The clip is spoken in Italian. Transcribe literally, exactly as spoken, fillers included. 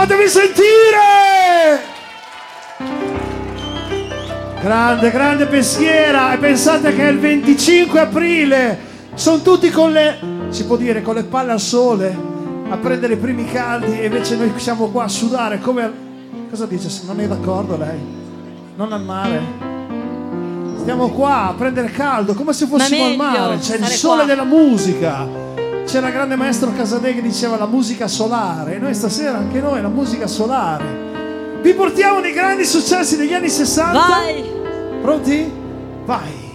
Fatevi sentire! Grande, grande Peschiera. E pensate che è il venticinque aprile. Sono tutti con le, si può dire, con le palle al sole a prendere i primi caldi, e invece noi siamo qua a sudare come al... Cosa dice? Non è d'accordo lei? Non al mare? Stiamo qua a prendere caldo come se fossimo al mare. C'è il sole qua della musica. C'era il grande maestro Casadei che diceva la musica solare, e noi stasera anche noi la musica solare. Vi portiamo nei grandi successi degli anni sessanta. Vai! Pronti? Vai!